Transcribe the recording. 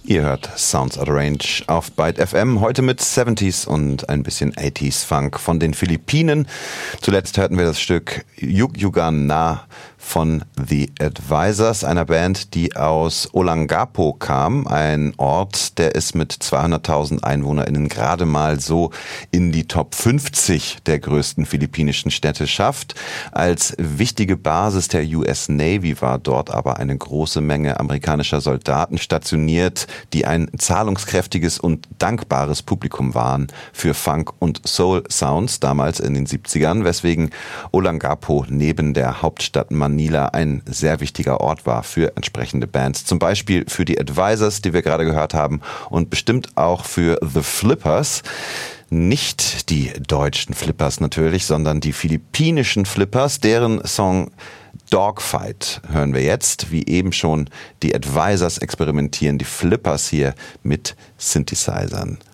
Ihr hört Sounds Out of Range auf Byte FM, heute mit 70s und ein bisschen 80s Funk von den Philippinen. Zuletzt hörten wir das Stück Yug Yugan Na von The Advisors, einer Band, die aus Olongapo kam, ein Ort, der es mit 200.000 EinwohnerInnen gerade mal so in die Top 50 der größten philippinischen Städte schafft. Als wichtige Basis der US Navy war dort aber eine große Menge amerikanischer Soldaten stationiert, die ein zahlungskräftiges und dankbares Publikum waren für Funk- und Soul-Sounds damals in den 70ern, weswegen Olongapo neben der Hauptstadt Manila ein sehr wichtiger Ort war für entsprechende Bands. Zum Beispiel für die Advisors, die wir gerade gehört haben, und bestimmt auch für The Flippers. Nicht die deutschen Flippers natürlich, sondern die philippinischen Flippers, deren Song Dogfight hören wir jetzt. Wie eben schon, die Advisors experimentieren die Flippers hier mit Synthesizern.